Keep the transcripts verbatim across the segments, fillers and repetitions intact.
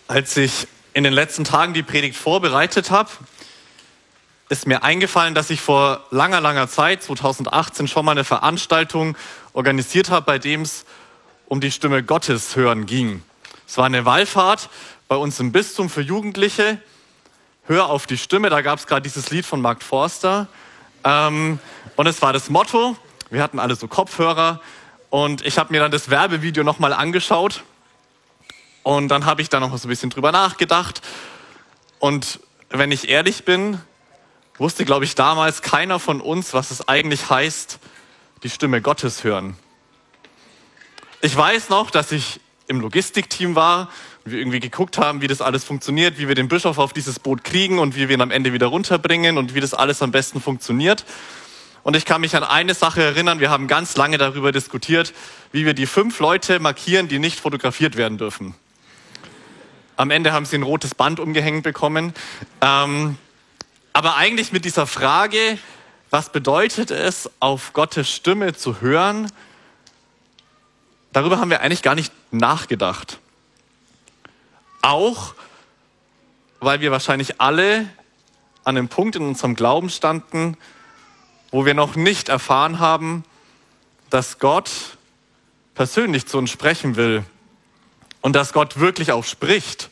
Als ich in den letzten Tagen die Predigt vorbereitet habe, ist mir eingefallen, dass ich vor langer, langer Zeit, zwanzig achtzehn, schon mal eine Veranstaltung organisiert habe, bei dem es um die Stimme Gottes hören ging. Es war eine Wallfahrt bei uns im Bistum für Jugendliche. Hör auf die Stimme, da gab es gerade dieses Lied von Mark Forster. Ähm, und es war das Motto, wir hatten alle so Kopfhörer und ich habe mir dann das Werbevideo nochmal angeschaut. Und dann habe ich da noch so ein bisschen drüber nachgedacht. Und wenn ich ehrlich bin, wusste, glaube ich, damals keiner von uns, was es eigentlich heißt, die Stimme Gottes hören. Ich weiß noch, dass ich im Logistikteam war und wir irgendwie geguckt haben, wie das alles funktioniert, wie wir den Bischof auf dieses Boot kriegen und wie wir ihn am Ende wieder runterbringen und wie das alles am besten funktioniert. Und ich kann mich an eine Sache erinnern, wir haben ganz lange darüber diskutiert, wie wir die fünf Leute markieren, die nicht fotografiert werden dürfen. Am Ende haben sie ein rotes Band umgehängt bekommen. Ähm, aber eigentlich mit dieser Frage, was bedeutet es, auf Gottes Stimme zu hören, darüber haben wir eigentlich gar nicht nachgedacht. Auch, weil wir wahrscheinlich alle an einem Punkt in unserem Glauben standen, wo wir noch nicht erfahren haben, dass Gott persönlich zu uns sprechen will. Und dass Gott wirklich auch spricht.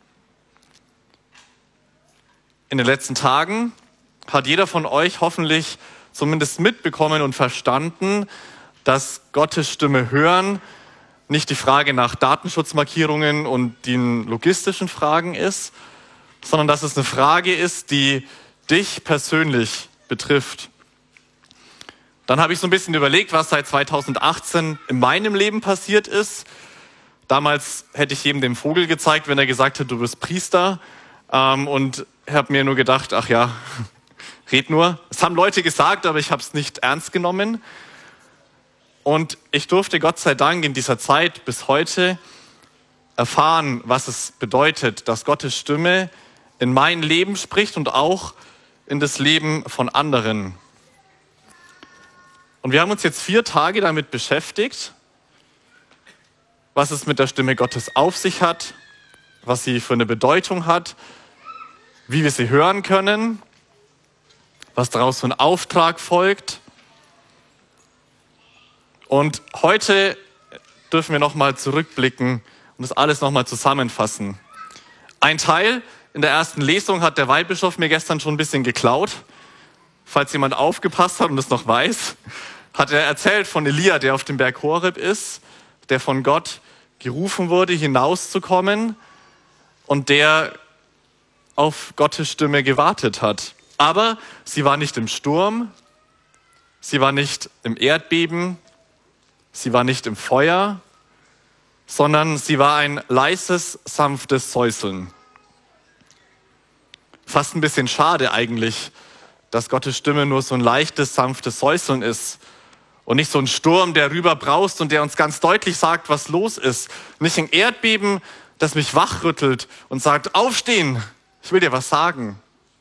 In den letzten Tagen hat jeder von euch hoffentlich zumindest mitbekommen und verstanden, dass Gottes Stimme hören nicht die Frage nach Datenschutzmarkierungen und den logistischen Fragen ist, sondern dass es eine Frage ist, die dich persönlich betrifft. Dann habe ich so ein bisschen überlegt, was seit zwanzig achtzehn in meinem Leben passiert ist. Damals hätte ich jedem den Vogel gezeigt, wenn er gesagt hätte, du bist Priester. Ähm, und habe mir nur gedacht, ach ja, red nur. Es haben Leute gesagt, aber ich habe es nicht ernst genommen. Und ich durfte Gott sei Dank in dieser Zeit bis heute erfahren, was es bedeutet, dass Gottes Stimme in mein Leben spricht und auch in das Leben von anderen. Und wir haben uns jetzt vier Tage damit beschäftigt, was es mit der Stimme Gottes auf sich hat, was sie für eine Bedeutung hat, wie wir sie hören können, was daraus für ein Auftrag folgt. Und heute dürfen wir nochmal zurückblicken und das alles nochmal zusammenfassen. Ein Teil in der ersten Lesung hat der Weihbischof mir gestern schon ein bisschen geklaut. Falls jemand aufgepasst hat und es noch weiß, hat er erzählt von Elia, der auf dem Berg Horeb ist, der von Gott gerufen wurde, hinauszukommen und der auf Gottes Stimme gewartet hat. Aber sie war nicht im Sturm, sie war nicht im Erdbeben, sie war nicht im Feuer, sondern sie war ein leises, sanftes Säuseln. Fast ein bisschen schade eigentlich, dass Gottes Stimme nur so ein leichtes, sanftes Säuseln ist. Und nicht so ein Sturm, der rüberbraust und der uns ganz deutlich sagt, was los ist. Nicht ein Erdbeben, das mich wachrüttelt und sagt, aufstehen, ich will dir was sagen.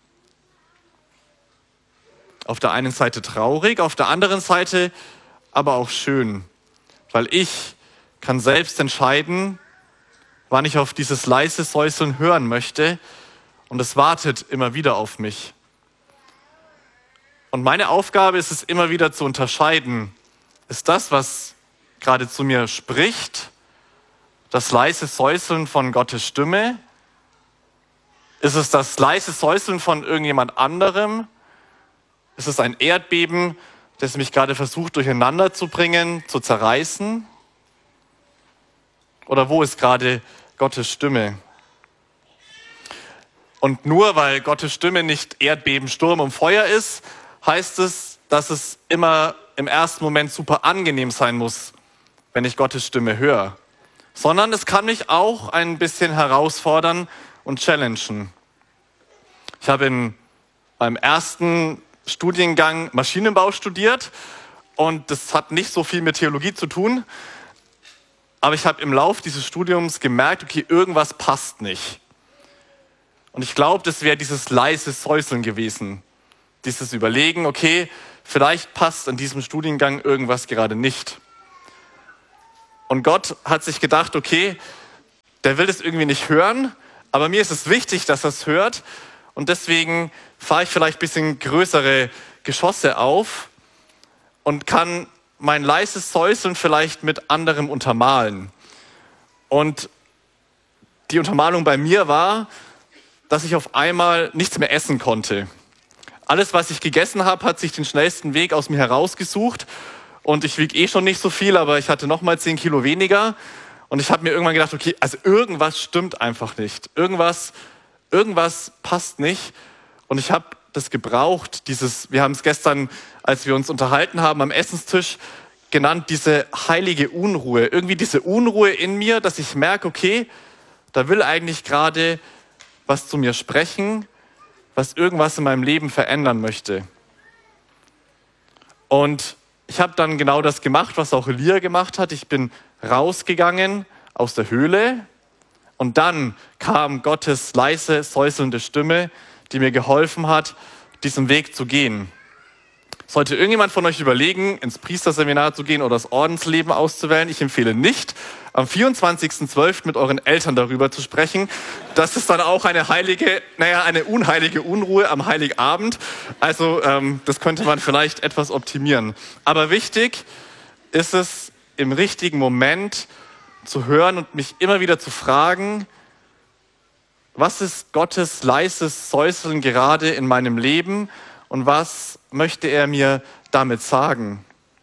Auf der einen Seite traurig, auf der anderen Seite aber auch schön. Weil ich kann selbst entscheiden, wann ich auf dieses leise Säuseln hören möchte. Und es wartet immer wieder auf mich. Und meine Aufgabe ist es immer wieder zu unterscheiden, ist das, was gerade zu mir spricht, das leise Säuseln von Gottes Stimme? Ist es das leise Säuseln von irgendjemand anderem? Ist es ein Erdbeben, das mich gerade versucht durcheinander zu bringen, zu zerreißen? Oder wo ist gerade Gottes Stimme? Und nur weil Gottes Stimme nicht Erdbeben, Sturm und Feuer ist, heißt es, dass es immer im ersten Moment super angenehm sein muss, wenn ich Gottes Stimme höre. Sondern es kann mich auch ein bisschen herausfordern und challengen. Ich habe in meinem ersten Studiengang Maschinenbau studiert und das hat nicht so viel mit Theologie zu tun. Aber ich habe im Lauf dieses Studiums gemerkt, okay, irgendwas passt nicht. Und ich glaube, das wäre dieses leise Säuseln gewesen. Dieses Überlegen, okay, vielleicht passt an diesem Studiengang irgendwas gerade nicht. Und Gott hat sich gedacht, okay, der will das irgendwie nicht hören, Aber mir ist es wichtig, dass er es hört. Und deswegen fahre ich vielleicht ein bisschen größere Geschosse auf und kann mein leises Säuseln vielleicht mit anderem untermalen. Und die Untermalung bei mir war, dass ich auf einmal nichts mehr essen konnte. Alles, was ich gegessen habe, hat sich den schnellsten Weg aus mir herausgesucht. Und ich wiege eh schon nicht so viel, aber ich hatte nochmal zehn Kilo weniger. Und ich habe mir irgendwann gedacht, okay, also irgendwas stimmt einfach nicht. Irgendwas, irgendwas passt nicht. Und ich habe das gebraucht, dieses, wir haben es gestern, als wir uns unterhalten haben am Essenstisch, genannt, diese heilige Unruhe. Irgendwie diese Unruhe in mir, dass ich merke, okay, da will eigentlich gerade was zu mir sprechen, was irgendwas in meinem Leben verändern möchte. Und ich habe dann genau das gemacht, was auch Elia gemacht hat. Ich bin rausgegangen aus der Höhle und dann kam Gottes leise, säuselnde Stimme, die mir geholfen hat, diesen Weg zu gehen. Sollte irgendjemand von euch überlegen, ins Priesterseminar zu gehen oder das Ordensleben auszuwählen, ich empfehle nicht, am vierundzwanzigsten zwölften mit euren Eltern darüber zu sprechen. Das ist dann auch eine heilige, naja, eine unheilige Unruhe am Heiligabend. Also ähm, das könnte man vielleicht etwas optimieren. Aber wichtig ist es, im richtigen Moment zu hören und mich immer wieder zu fragen, was ist Gottes leises Säuseln gerade in meinem Leben und was möchte er mir damit sagen?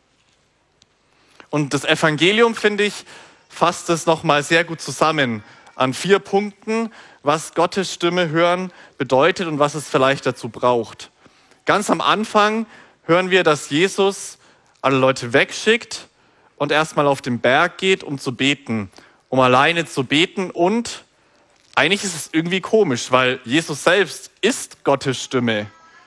Und das Evangelium, finde ich, fasst es nochmal sehr gut zusammen an vier Punkten, was Gottes Stimme hören bedeutet und was es vielleicht dazu braucht. Ganz am Anfang hören wir, dass Jesus alle Leute wegschickt und erstmal auf den Berg geht, um zu beten, um alleine zu beten. Und eigentlich ist es irgendwie komisch, weil Jesus selbst ist Gottes Stimme.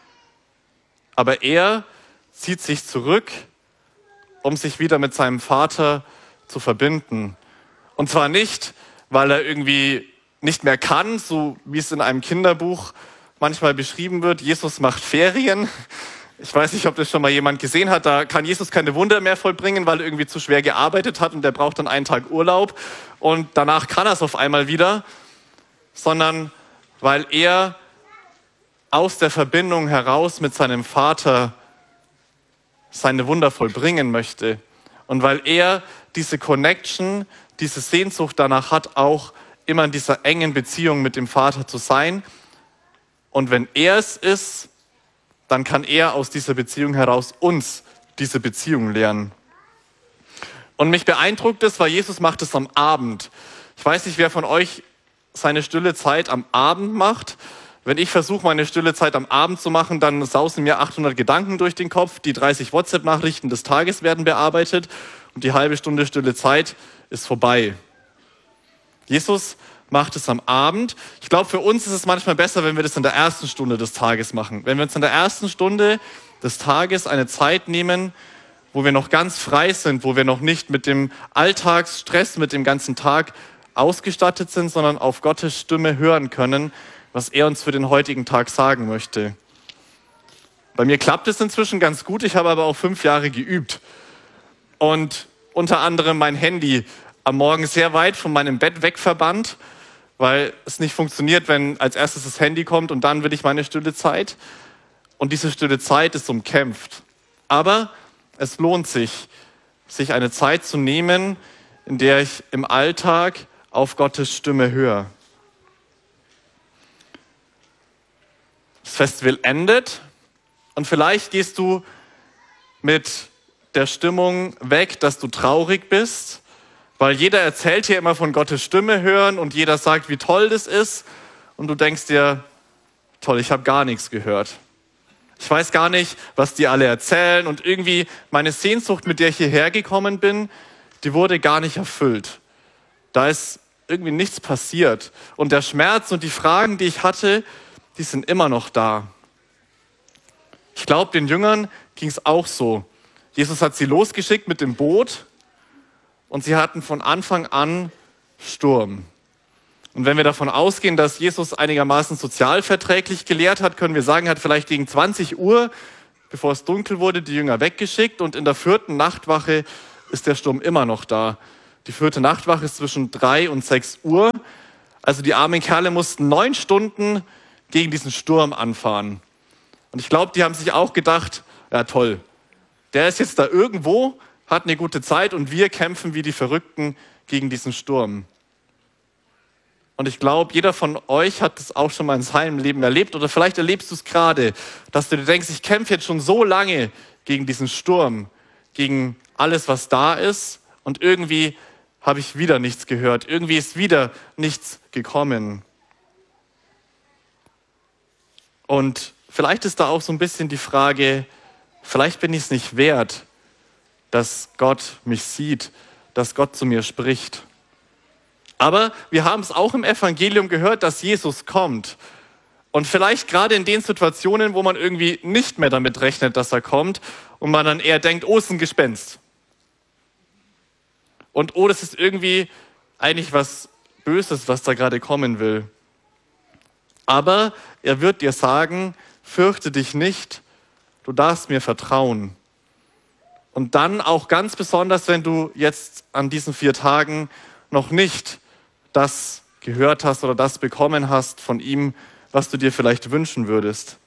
Aber er zieht sich zurück, um sich wieder mit seinem Vater zu verbinden. Und zwar nicht, weil er irgendwie nicht mehr kann, so wie es in einem Kinderbuch manchmal beschrieben wird. Jesus macht Ferien. Ich weiß nicht, ob das schon mal jemand gesehen hat. Da kann Jesus keine Wunder mehr vollbringen, weil er irgendwie zu schwer gearbeitet hat und der braucht dann einen Tag Urlaub. Und danach kann er es auf einmal wieder. Sondern weil er aus der Verbindung heraus mit seinem Vater seine Wunder vollbringen möchte. Und weil er diese Connection, diese Sehnsucht danach hat, auch immer in dieser engen Beziehung mit dem Vater zu sein. Und wenn er es ist, dann kann er aus dieser Beziehung heraus uns diese Beziehung lernen. Und mich beeindruckt es, weil Jesus macht es am Abend. Ich weiß nicht, wer von euch seine stille Zeit am Abend macht. Wenn ich versuche, meine stille Zeit am Abend zu machen, dann sausen mir achthundert Gedanken durch den Kopf, die dreißig WhatsApp-Nachrichten des Tages werden bearbeitet und die halbe Stunde stille Zeit ist vorbei. Jesus macht es am Abend. Ich glaube, für uns ist es manchmal besser, wenn wir das in der ersten Stunde des Tages machen. Wenn wir uns in der ersten Stunde des Tages eine Zeit nehmen, wo wir noch ganz frei sind, wo wir noch nicht mit dem Alltagsstress, mit dem ganzen Tag ausgestattet sind, sondern auf Gottes Stimme hören können, was er uns für den heutigen Tag sagen möchte. Bei mir klappt es inzwischen ganz gut, ich habe aber auch fünf Jahre geübt und unter anderem mein Handy am Morgen sehr weit von meinem Bett weg verbannt, weil es nicht funktioniert, wenn als erstes das Handy kommt und dann will ich meine stille Zeit. Und diese stille Zeit ist umkämpft. Aber es lohnt sich, sich eine Zeit zu nehmen, in der ich im Alltag auf Gottes Stimme höre. Das Festival endet und vielleicht gehst du mit der Stimmung weg, dass du traurig bist, weil jeder erzählt hier immer von Gottes Stimme hören und jeder sagt, wie toll das ist und du denkst dir, toll, ich habe gar nichts gehört. Ich weiß gar nicht, was die alle erzählen und irgendwie meine Sehnsucht, mit der ich hierher gekommen bin, die wurde gar nicht erfüllt. Da ist irgendwie nichts passiert und der Schmerz und die Fragen, die ich hatte, die sind immer noch da. Ich glaube, den Jüngern ging es auch so. Jesus hat sie losgeschickt mit dem Boot und sie hatten von Anfang an Sturm. Und wenn wir davon ausgehen, dass Jesus einigermaßen sozialverträglich gelehrt hat, können wir sagen, er hat vielleicht gegen zwanzig Uhr, bevor es dunkel wurde, die Jünger weggeschickt und in der vierten Nachtwache ist der Sturm immer noch da. Die vierte Nachtwache ist zwischen drei und sechs Uhr. Also die armen Kerle mussten neun Stunden gegen diesen Sturm anfahren. Und ich glaube, die haben sich auch gedacht, ja toll, der ist jetzt da irgendwo, hat eine gute Zeit und wir kämpfen wie die Verrückten gegen diesen Sturm. Und ich glaube, jeder von euch hat das auch schon mal in seinem Leben erlebt oder vielleicht erlebst du es gerade, dass du dir denkst, ich kämpfe jetzt schon so lange gegen diesen Sturm, gegen alles, was da ist und irgendwie habe ich wieder nichts gehört. Irgendwie ist wieder nichts gekommen. Und vielleicht ist da auch so ein bisschen die Frage, vielleicht bin ich es nicht wert, dass Gott mich sieht, dass Gott zu mir spricht. Aber wir haben es auch im Evangelium gehört, dass Jesus kommt. Und vielleicht gerade in den Situationen, wo man irgendwie nicht mehr damit rechnet, dass er kommt und man dann eher denkt, oh, es ist ein Gespenst. Und oh, das ist irgendwie eigentlich was Böses, was da gerade kommen will. Aber er wird dir sagen, fürchte dich nicht, du darfst mir vertrauen. Und dann auch ganz besonders, wenn du jetzt an diesen vier Tagen noch nicht das gehört hast oder das bekommen hast von ihm, was du dir vielleicht wünschen würdest.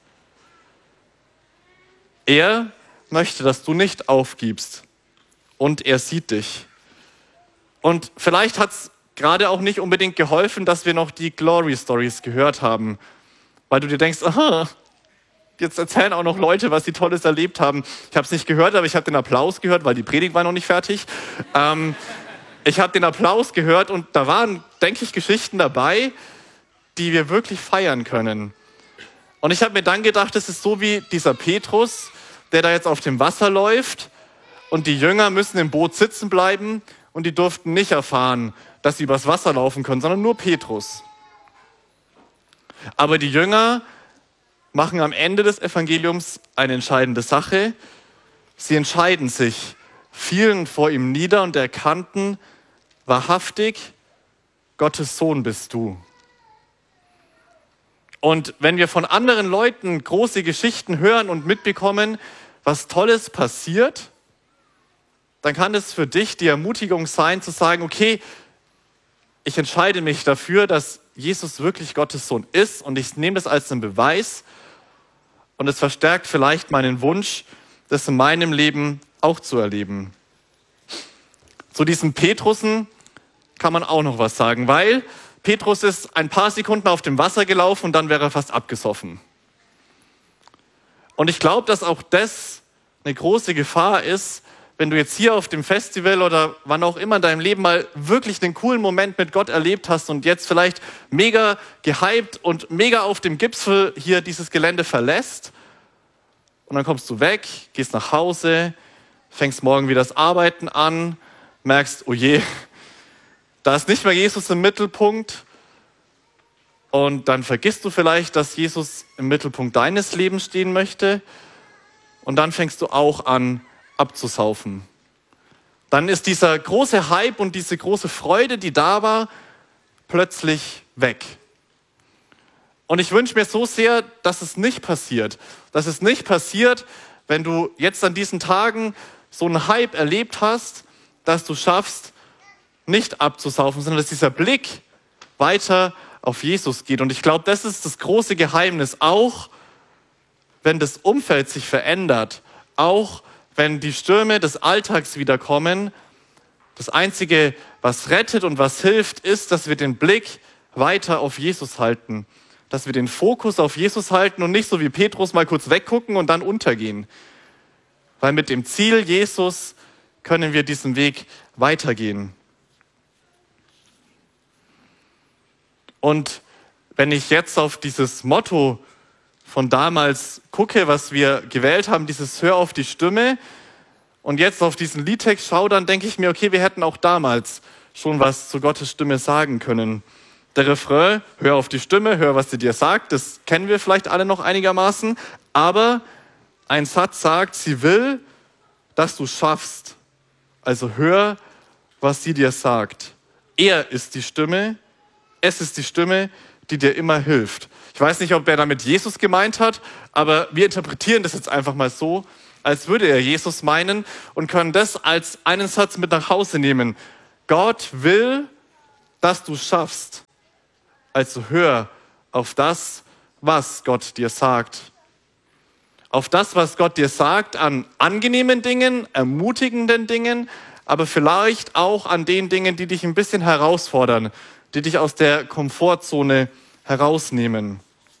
Er möchte, dass du nicht aufgibst und er sieht dich. Und vielleicht hat es gerade auch nicht unbedingt geholfen, dass wir noch die Glory Stories gehört haben, weil du dir denkst, aha, jetzt erzählen auch noch Leute, was sie Tolles erlebt haben. Ich habe es nicht gehört, aber ich habe den Applaus gehört, weil die Predigt war noch nicht fertig. Ähm, ich habe den Applaus gehört und da waren, denke ich, Geschichten dabei, die wir wirklich feiern können. Und ich habe mir dann gedacht, es ist so wie dieser Petrus, der da jetzt auf dem Wasser läuft und die Jünger müssen im Boot sitzen bleiben und die durften nicht erfahren, dass sie übers Wasser laufen können, sondern nur Petrus. Aber die Jünger machen am Ende des Evangeliums eine entscheidende Sache. Sie entscheiden sich, fielen vor ihm nieder und erkannten, wahrhaftig, Gottes Sohn bist du. Und wenn wir von anderen Leuten große Geschichten hören und mitbekommen, was Tolles passiert, dann kann es für dich die Ermutigung sein, zu sagen, okay, ich entscheide mich dafür, dass Jesus wirklich Gottes Sohn ist und ich nehme das als einen Beweis und es verstärkt vielleicht meinen Wunsch, das in meinem Leben auch zu erleben. Zu diesem Petrusen kann man auch noch was sagen, weil Petrus ist ein paar Sekunden auf dem Wasser gelaufen und dann wäre er fast abgesoffen. Und ich glaube, dass auch das eine große Gefahr ist, wenn du jetzt hier auf dem Festival oder wann auch immer in deinem Leben mal wirklich einen coolen Moment mit Gott erlebt hast und jetzt vielleicht mega gehypt und mega auf dem Gipfel hier dieses Gelände verlässt und dann kommst du weg, gehst nach Hause, fängst morgen wieder das Arbeiten an, merkst, oh je, da ist nicht mehr Jesus im Mittelpunkt und dann vergisst du vielleicht, dass Jesus im Mittelpunkt deines Lebens stehen möchte und dann fängst du auch an, abzusaufen. Dann ist dieser große Hype und diese große Freude, die da war, plötzlich weg. Und ich wünsche mir so sehr, dass es nicht passiert. Dass es nicht passiert, wenn du jetzt an diesen Tagen so einen Hype erlebt hast, dass du schaffst, nicht abzusaufen, sondern dass dieser Blick weiter auf Jesus geht. Und ich glaube, das ist das große Geheimnis, auch wenn das Umfeld sich verändert, auch wenn die Stürme des Alltags wiederkommen, das Einzige, was rettet und was hilft, ist, dass wir den Blick weiter auf Jesus halten. Dass wir den Fokus auf Jesus halten und nicht so wie Petrus mal kurz weggucken und dann untergehen. Weil mit dem Ziel Jesus können wir diesen Weg weitergehen. Und wenn ich jetzt auf dieses Motto von damals gucke, was wir gewählt haben, dieses Hör auf die Stimme und jetzt auf diesen Liedtext schaue, dann denke ich mir, okay, wir hätten auch damals schon was zu Gottes Stimme sagen können. Der Refrain, hör auf die Stimme, hör, was sie dir sagt, das kennen wir vielleicht alle noch einigermaßen, aber ein Satz sagt, sie will, dass du schaffst. Also hör, was sie dir sagt. Er ist die Stimme, es ist die Stimme, die dir immer hilft. Ich weiß nicht, ob er damit Jesus gemeint hat, aber wir interpretieren das jetzt einfach mal so, als würde er Jesus meinen und können das als einen Satz mit nach Hause nehmen. Gott will, dass du schaffst. Also hör auf das, was Gott dir sagt. Auf das, was Gott dir sagt an angenehmen Dingen, ermutigenden Dingen, aber vielleicht auch an den Dingen, die dich ein bisschen herausfordern, die dich aus der Komfortzone herausnehmen.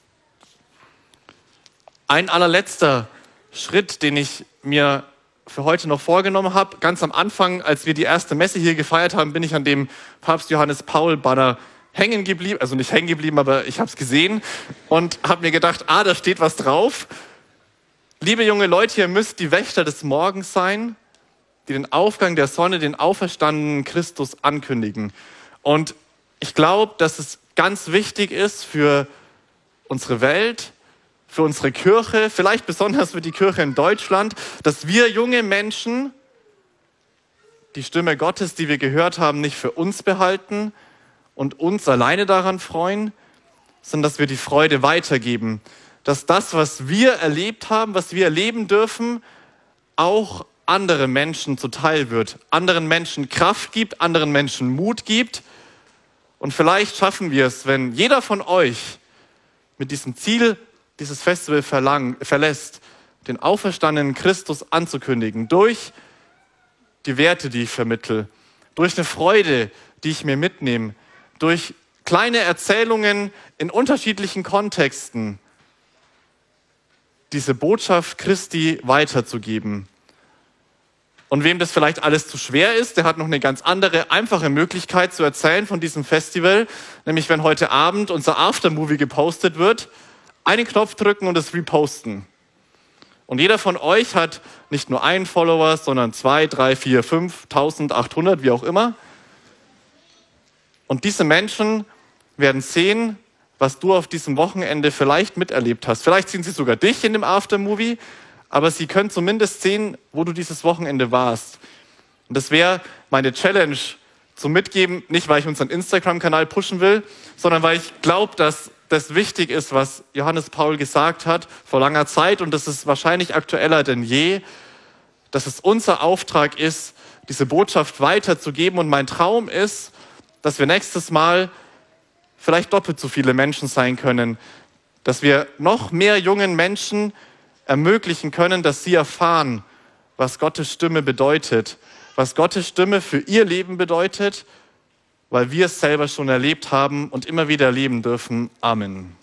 Ein allerletzter Schritt, den ich mir für heute noch vorgenommen habe. Ganz am Anfang, als wir die erste Messe hier gefeiert haben, bin ich an dem Papst Johannes Paul Banner hängen geblieben, also nicht hängen geblieben, aber ich habe es gesehen und habe mir gedacht, ah, da steht was drauf. Liebe junge Leute, ihr müsst die Wächter des Morgens sein, die den Aufgang der Sonne, den auferstandenen Christus ankündigen. Und ich glaube, dass es ganz wichtig ist für unsere Welt, für unsere Kirche, vielleicht besonders für die Kirche in Deutschland, dass wir junge Menschen die Stimme Gottes, die wir gehört haben, nicht für uns behalten und uns alleine daran freuen, sondern dass wir die Freude weitergeben. Dass das, was wir erlebt haben, was wir erleben dürfen, auch anderen Menschen zuteil wird. Anderen Menschen Kraft gibt, anderen Menschen Mut gibt. Und vielleicht schaffen wir es, wenn jeder von euch mit diesem Ziel dieses Festival verlang, verlässt, den auferstandenen Christus anzukündigen, durch die Werte, die ich vermittle, durch eine Freude, die ich mir mitnehme, durch kleine Erzählungen in unterschiedlichen Kontexten, diese Botschaft Christi weiterzugeben. Und wem das vielleicht alles zu schwer ist, der hat noch eine ganz andere, einfache Möglichkeit zu erzählen von diesem Festival, nämlich wenn heute Abend unser Aftermovie gepostet wird, einen Knopf drücken und es reposten. Und jeder von euch hat nicht nur einen Follower, sondern zwei, drei, vier, fünf, eintausendachthundert, wie auch immer. Und diese Menschen werden sehen, was du auf diesem Wochenende vielleicht miterlebt hast. Vielleicht sehen sie sogar dich in dem Aftermovie, aber sie können zumindest sehen, wo du dieses Wochenende warst. Und das wäre meine Challenge zum Mitgeben, nicht weil ich unseren Instagram-Kanal pushen will, sondern weil ich glaube, dass das wichtig ist, was Johannes Paul gesagt hat vor langer Zeit, und das ist wahrscheinlich aktueller denn je, dass es unser Auftrag ist, diese Botschaft weiterzugeben. Und mein Traum ist, dass wir nächstes Mal vielleicht doppelt so viele Menschen sein können, dass wir noch mehr jungen Menschen ermöglichen können, dass sie erfahren, was Gottes Stimme bedeutet, was Gottes Stimme für ihr Leben bedeutet, weil wir es selber schon erlebt haben und immer wieder erleben dürfen. Amen.